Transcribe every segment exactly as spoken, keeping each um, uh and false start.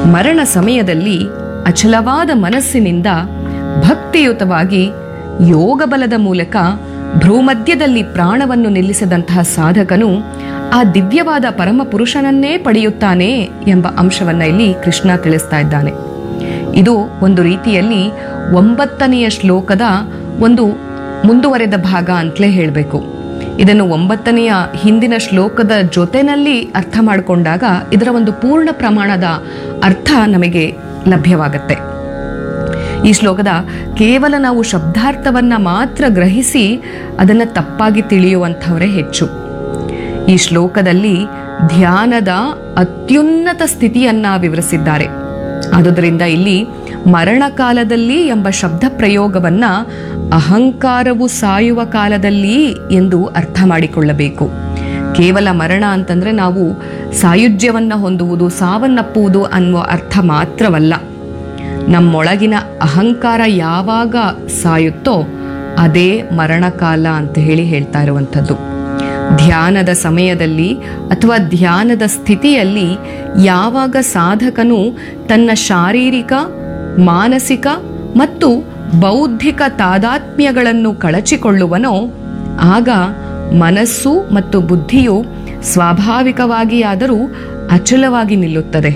ಮರಣ ಸಮಯದಲ್ಲಿ ಅಚಲವಾದ ಮನಸ್ಸಿನಿಂದ ಭಕ್ತಿಯುತವಾಗಿ ಯೋಗ ಬಲದ ಮೂಲಕ ಭ್ರೂಮಧ್ಯದಲ್ಲಿ ಪ್ರಾಣವನ್ನು ನಿಲ್ಲಿಸಿದಂತಹ ಸಾಧಕನು ಆ ದಿವ್ಯವಾದ ಪರಮ ಪುರುಷನನ್ನೇ ಪಡೆಯುತ್ತಾನೆ ಎಂಬ ಅಂಶವನ್ನ ಇಲ್ಲಿ ಕೃಷ್ಣ ತಿಳಿಸ್ತಾ ಇದ್ದಾನೆ. ಇದು ಒಂದು ರೀತಿಯಲ್ಲಿ ಒಂಬತ್ತನೆಯ ಶ್ಲೋಕದ ಒಂದು ಮುಂದುವರೆದ ಭಾಗ ಅಂತಲೇ ಹೇಳಬೇಕು. ಇದನ್ನು ಒಂಬತ್ತನೆಯ ಹಿಂದಿನ ಶ್ಲೋಕದ ಜೊತೆನಲ್ಲಿ ಅರ್ಥ ಮಾಡಿಕೊಂಡಾಗ ಇದರ ಒಂದು ಪೂರ್ಣ ಪ್ರಮಾಣದ ಅರ್ಥ ನಮಗೆ ಲಭ್ಯವಾಗತ್ತೆ. ಈ ಶ್ಲೋಕದ ಕೇವಲ ನಾವು ಶಬ್ದಾರ್ಥವನ್ನ ಮಾತ್ರ ಗ್ರಹಿಸಿ ಅದನ್ನು ತಪ್ಪಾಗಿ ತಿಳಿಯುವಂಥವರೇ ಹೆಚ್ಚು. ಈ ಶ್ಲೋಕದಲ್ಲಿ ಧ್ಯಾನದ ಅತ್ಯುನ್ನತ ಸ್ಥಿತಿಯನ್ನ ವಿವರಿಸಿದ್ದಾರೆ. ಆದುದರಿಂದ ಇಲ್ಲಿ ಮರಣಕಾಲದಲ್ಲಿ ಎಂಬ ಶಬ್ದ ಪ್ರಯೋಗವನ್ನ ಅಹಂಕಾರವು ಸಾಯುವ ಕಾಲದಲ್ಲಿ ಎಂದು ಅರ್ಥ ಮಾಡಿಕೊಳ್ಳಬೇಕು. ಕೇವಲ ಮರಣ ಅಂತಂದ್ರೆ ನಾವು ಸಾಯುಜ್ಯವನ್ನ ಹೊಂದುವುದು, ಸಾವನ್ನಪ್ಪುವುದು ಅನ್ನುವ ಅರ್ಥ ಮಾತ್ರವಲ್ಲ. ನಮ್ಮೊಳಗಿನ ಅಹಂಕಾರ ಯಾವಾಗ ಸಾಯುತ್ತೋ ಅದೇ ಮರಣಕಾಲ ಅಂತ ಹೇಳಿ ಹೇಳ್ತಾ ಇರುವಂಥದ್ದು. ಧ್ಯಾನದ ಸಮಯದಲ್ಲಿ ಅಥವಾ ಧ್ಯಾನದ ಸ್ಥಿತಿಯಲ್ಲಿ ಯಾವಾಗ ಸಾಧಕನು ತನ್ನ ಶಾರೀರಿಕ, ಮಾನಸಿಕ ಮತ್ತು ಬೌದ್ಧಿಕ ತಾದಾತ್ಮ್ಯಗಳನ್ನು ಕಳಚಿಕೊಳ್ಳುವನೋ ಆಗ ಮನಸ್ಸು ಮತ್ತು ಬುದ್ಧಿಯು ಸ್ವಾಭಾವಿಕವಾಗಿಯಾದರೂ ಅಚಲವಾಗಿ ನಿಲ್ಲುತ್ತದೆ.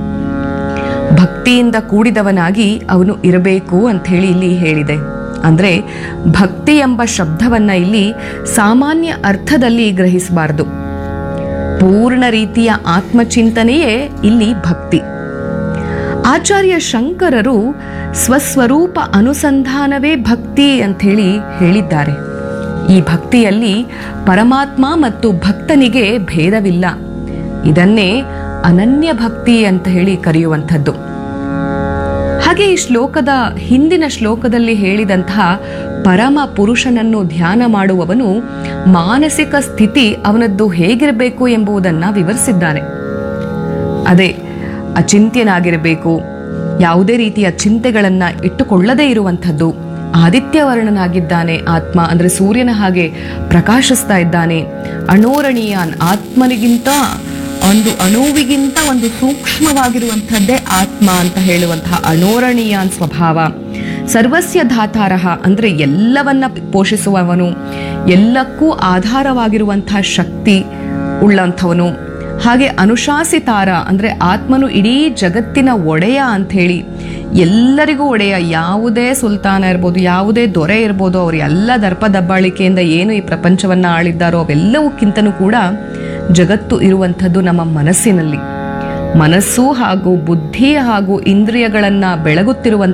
ಭಕ್ತಿಯಿಂದ ಕೂಡಿದವನಾಗಿ ಅವನು ಇರಬೇಕು ಅಂತ ಹೇಳಿ ಇಲ್ಲಿ ಹೇಳಿದೆ. ಅಂದ್ರೆ ಭಕ್ತಿ ಎಂಬ ಶಬ್ದವನ್ನ ಇಲ್ಲಿ ಸಾಮಾನ್ಯ ಅರ್ಥದಲ್ಲಿ ಗ್ರಹಿಸಬಾರದು. ಪೂರ್ಣ ರೀತಿಯ ಆತ್ಮಚಿಂತನೆಯೇ ಇಲ್ಲಿ ಭಕ್ತಿ. ಆಚಾರ್ಯ ಶಂಕರರು ಸ್ವಸ್ವರೂಪ ಅನುಸಂಧಾನವೇ ಭಕ್ತಿ ಅಂತ ಹೇಳಿ ಹೇಳಿದ್ದಾರೆ. ಈ ಭಕ್ತಿಯಲ್ಲಿ ಪರಮಾತ್ಮ ಮತ್ತು ಭಕ್ತನಿಗೆ ಭೇದವಿಲ್ಲ. ಇದನ್ನೇ ಅನನ್ಯ ಭಕ್ತಿ ಅಂತ ಹೇಳಿ ಕರೆಯುವಂಥದ್ದು. ಹಾಗೆ ಈ ಶ್ಲೋಕದ ಹಿಂದಿನ ಶ್ಲೋಕದಲ್ಲಿ ಹೇಳಿದಂತಹ ಪರಮ ಪುರುಷನನ್ನು ಧ್ಯಾನ ಮಾಡುವವನು ಮಾನಸಿಕ ಸ್ಥಿತಿ ಅವನದ್ದು ಹೇಗಿರಬೇಕು ಎಂಬುದನ್ನು ವಿವರಿಸಿದ್ದಾನೆ. ಅದೇ ಅಚಿಂತ್ಯನಾಗಿರಬೇಕು, ಯಾವುದೇ ರೀತಿಯ ಚಿಂತೆಗಳನ್ನ ಇಟ್ಟುಕೊಳ್ಳದೇ ಇರುವಂಥದ್ದು, ಆದಿತ್ಯವರ್ಣನಾಗಿದ್ದಾನೆ ಆತ್ಮ, ಅಂದ್ರೆ ಸೂರ್ಯನ ಹಾಗೆ ಪ್ರಕಾಶಿಸ್ತಾ ಇದ್ದಾನೆ, ಅಣೋರಣೀಯಾನ್, ಆತ್ಮನಿಗಿಂತ ಒಂದು ಅಣುವಿಗಿಂತ ಒಂದು ಸೂಕ್ಷ್ಮವಾಗಿರುವಂಥದ್ದೇ ಆತ್ಮ ಅಂತ ಹೇಳುವಂತಹ ಅಣೋರಣೀಯಾನ್ ಸ್ವಭಾವ, ಸರ್ವಸ್ಯ ಧಾತಾರಃ ಅಂದ್ರೆ ಎಲ್ಲವನ್ನ ಪೋಷಿಸುವವನು, ಎಲ್ಲಕ್ಕೂ ಆಧಾರವಾಗಿರುವಂತಹ ಶಕ್ತಿ ಉಳ್ಳಂಥವನು, ಹಾಗೆ ಅನುಶಾಸಿತಾರ ಅಂದ್ರೆ ಆತ್ಮನು ಇಡೀ ಜಗತ್ತಿನ ಒಡೆಯ ಅಂತ ಹೇಳಿ, ಎಲ್ಲರಿಗೂ ಒಡೆಯ, ಯಾವುದೇ ಸುಲ್ತಾನ ಇರ್ಬೋದು, ಯಾವುದೇ ದೊರೆ ಇರ್ಬೋದು, ಅವರು ಎಲ್ಲ ದರ್ಪ ದಬ್ಬಾಳಿಕೆಯಿಂದ ಏನು ಈ ಪ್ರಪಂಚವನ್ನ ಆಳಿದ್ದಾರೋ ಅವೆಲ್ಲವಕ್ಕಿಂತನೂ ಕೂಡ ಜಗತ್ತು ಇರುವಂಥದ್ದು ನಮ್ಮ ಮನಸ್ಸಿನಲ್ಲಿ. ಮನಸ್ಸು ಹಾಗೂ ಬುದ್ಧಿ ಹಾಗೂ ಇಂದ್ರಿಯಗಳನ್ನ ಬೆಳಗುತ್ತಿರುವಂಥ